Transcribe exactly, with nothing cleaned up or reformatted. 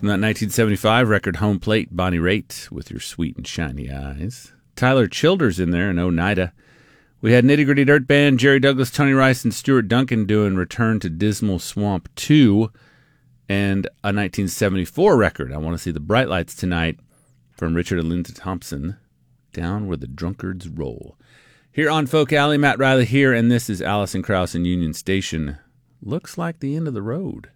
From that nineteen seventy-five record, Home Plate, Bonnie Raitt with Your Sweet and Shiny Eyes. Tyler Childers in there and Oneida. We had Nitty Gritty Dirt Band, Jerry Douglas, Tony Rice, and Stuart Duncan doing Return to Dismal Swamp two. And a nineteen seventy-four record, I Want to See the Bright Lights Tonight, from Richard and Linda Thompson, Down Where the Drunkards Roll. Here on Folk Alley, Matt Riley here, and this is Allison Krauss and Union Station. Looks like the end of the road.